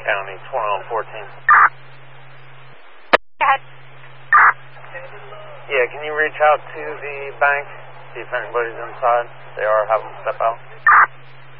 County, 2114. Go ahead. Yeah, can you reach out to the bank, see if anybody's inside? If they are, have them step out.